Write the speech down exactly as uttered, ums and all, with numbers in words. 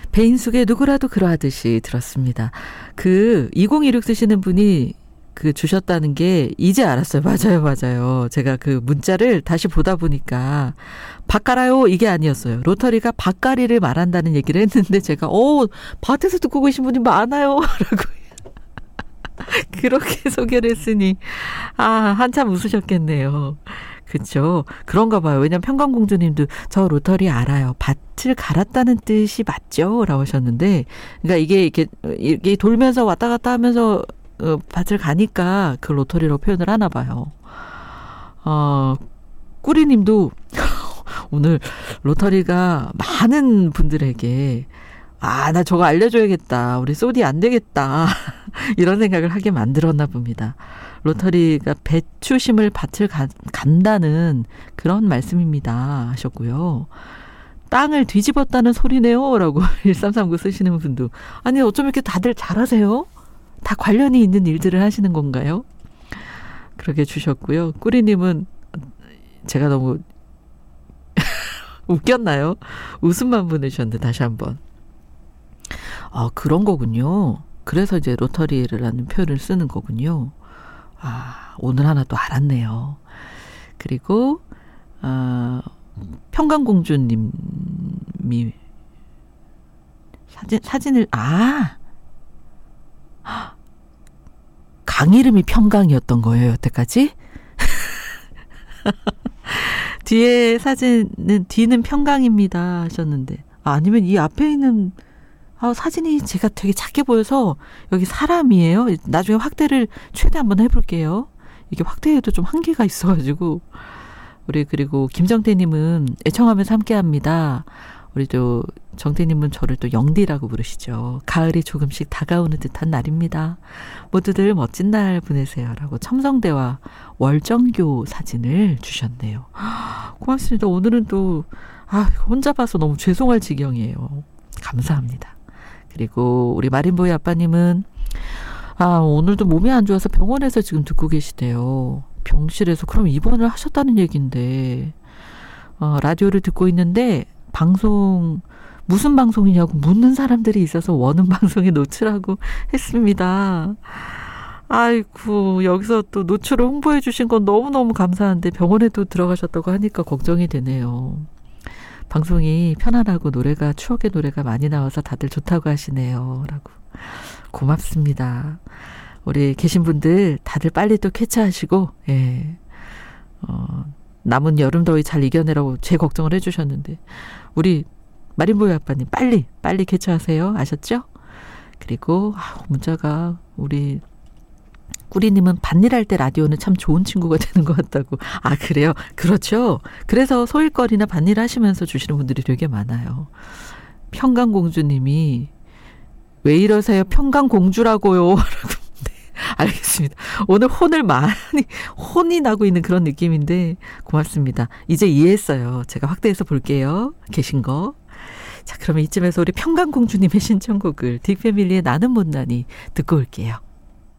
배인숙의 누구라도 그러하듯이 들었습니다. 그 이공이육 쓰시는 분이 그 주셨다는 게 이제 알았어요. 맞아요, 맞아요. 제가 그 문자를 다시 보다 보니까 밭갈아요 이게 아니었어요. 로터리가 밭갈이를 말한다는 얘기를 했는데 제가 어 밭에서 듣고 계신 분이 많아요 라고 그렇게 소개를 했으니 아 한참 웃으셨겠네요. 그렇죠. 그런가 봐요. 왜냐면 평강공주님도 저 로터리 알아요. 밭을 갈았다는 뜻이 맞죠? 라고 하셨는데 그러니까 이게 이렇게 이게 돌면서 왔다 갔다 하면서 어, 밭을 가니까 그 로터리로 표현을 하나 봐요. 어, 꾸리님도 오늘 로터리가 많은 분들에게 아, 나 저거 알려줘야겠다. 우리 소디 안 되겠다. 이런 생각을 하게 만들었나 봅니다. 로터리가 배추심을 밭을 가, 간다는 그런 말씀입니다. 하셨고요. 땅을 뒤집었다는 소리네요. 라고 일삼삼구 쓰시는 분도 아니 어쩜 이렇게 다들 잘하세요? 다 관련이 있는 일들을 하시는 건가요? 그렇게 주셨고요. 꾸리님은 제가 너무 웃겼나요? 웃음만 보내주셨는데 다시 한번. 아 그런 거군요. 그래서 이제 로터리라는 표현을 쓰는 거군요. 아 오늘 하나 또 알았네요. 그리고 어, 평강공주님이 사진, 사진을 아 강 이름이 평강이었던 거예요, 여태까지? 뒤에 사진은 뒤는 평강입니다 하셨는데 아, 아니면 이 앞에 있는 아, 사진이 제가 되게 작게 보여서 여기 사람이에요. 나중에 확대를 최대 한번 해볼게요. 이게 확대해도 좀 한계가 있어가지고 우리 그리고 김정태님은 애청하면서 함께합니다. 우리 또 정태님은 저를 또 영디라고 부르시죠. 가을이 조금씩 다가오는 듯한 날입니다. 모두들 멋진 날 보내세요라고 첨성대와 월정교 사진을 주셨네요. 고맙습니다. 오늘은 또 아, 혼자 봐서 너무 죄송할 지경이에요. 감사합니다. 그리고 우리 마린보이 아빠님은 아 오늘도 몸이 안 좋아서 병원에서 지금 듣고 계시대요. 병실에서 그럼 입원을 하셨다는 얘기인데 어, 라디오를 듣고 있는데 방송 무슨 방송이냐고 묻는 사람들이 있어서 원음 방송에 노출하고 했습니다. 아이고 여기서 또 노출을 홍보해 주신 건 너무너무 감사한데 병원에도 들어가셨다고 하니까 걱정이 되네요. 방송이 편안하고 노래가 추억의 노래가 많이 나와서 다들 좋다고 하시네요. 라고 고맙습니다. 우리 계신 분들 다들 빨리 또 쾌차하시고 예. 어, 남은 여름 더위 잘 이겨내라고 제 걱정을 해주셨는데 우리 마린보이 아빠님 빨리 빨리 쾌차하세요. 아셨죠? 그리고 아, 문자가 우리 꾸리님은 밭일할 때 라디오는 참 좋은 친구가 되는 것 같다고. 아 그래요? 그렇죠. 그래서 소일거리나 밭일 하시면서 주시는 분들이 되게 많아요. 평강공주님이 왜 이러세요? 평강공주라고요. 알겠습니다. 오늘 혼을 많이 혼이 나고 있는 그런 느낌인데 고맙습니다. 이제 이해했어요. 제가 확대해서 볼게요. 계신 거. 자 그러면 이쯤에서 우리 평강공주님의 신청곡을 딕패밀리의 나는 못나니 듣고 올게요.